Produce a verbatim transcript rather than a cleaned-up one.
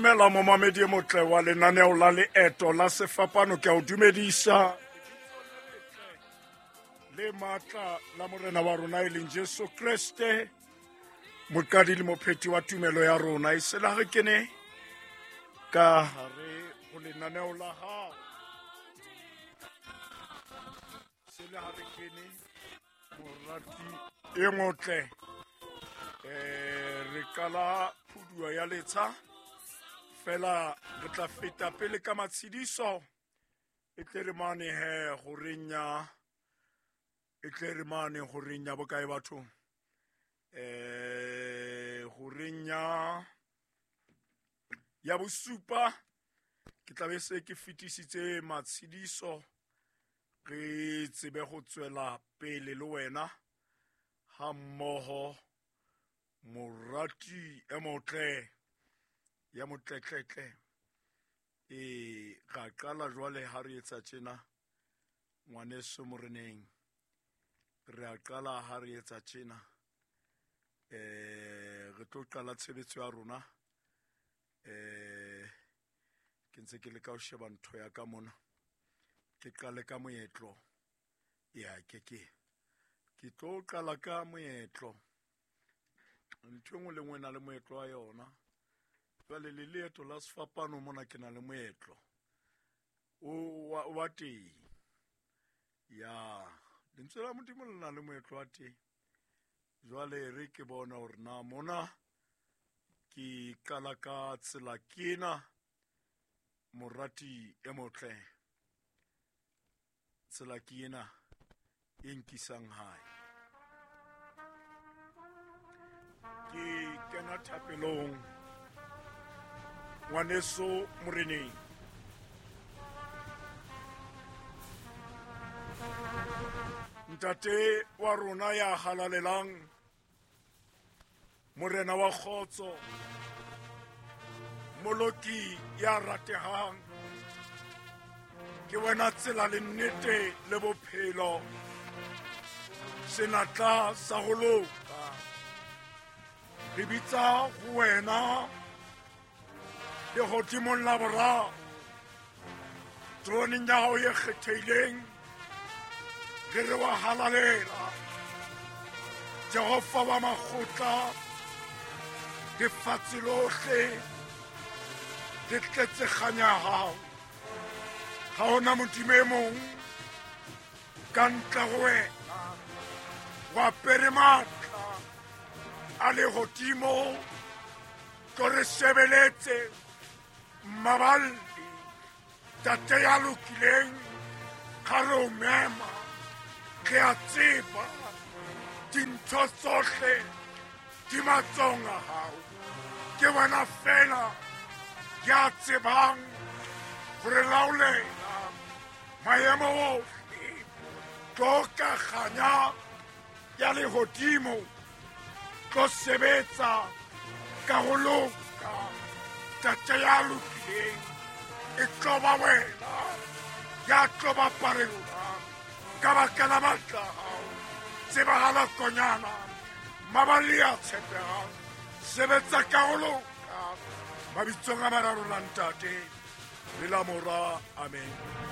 Dumela momamedi e motle wa lenaneo la leeto la sefapano, ke a o dumedisa le matla la morena wa rona e leng Jesu Kriste, moqadi le mopheti wa tumelo ya rona. E se la re kene ka hare ho lenaneo la hao, se le ha re kene morati e motle. Re kala phudua ya letsha fela re tla feta pele ka matshediso e tle re mane he go renya e tle re mane go renya bokae batho eh go renya ya bosupa ke tla be se ke fetisitse matshediso re tsebe go tswela pele le wena ha mmoho morati e motle ya motletletle e ga qala jwale ha re etsa tjena ngwaneso moreneng re a qala ha re etsa tjena eh re tlo qala tshebetso ya rona eh ke ntse ke le ka o sheba ntho ya ka mona ke qale ka moetlo ya ke ke ke tlo qala ka moetlo ntho ngwe le ngwe na le moetlo wa yona. Jwale le leeto la sefapano mona ke na le moetlo o wa, wa teng ya lentswe la modimo le na le moetlo wa teng. Jwale re ke bona hore na mona ke qala ka tsela kena morati e motle, tsela kena e nkisang hae. Ke kena thapelong ngwaneso moreneng, ntate wa rona ya halalelang, morena wa kgotso, moloki ya ratehang, ke wena tsela le nnete le bophelo, senatla sa ho loka. Re bitsa ho wena le hodimong la borao, troning ya hao e kgethehileng, re re wa halalela Jehova wa makgotla, lefatshe lohle le tletse kganya ya hao. Ha hona modimo e mong ka ntle ho wena, wa apere matla a lehodimo, tlo re sebeletse maballi, tate ya lokileng, ka re o mema, re a tseba dintho tsohle di matsohong a hao. Ke wena fela ya tsebang hore laolela maemo ohle, tlo ka kganya ya lehodimo, tlo sebetsa ka ho loka, tate ya lokileng, e tlo ba wena ya tlo ba parelola ka baka la matla a hao. Tsebahala konyana maballi a tshepehang, sebetsa ka ho loka, mabitsong a mararo la ntate le la mora, amen.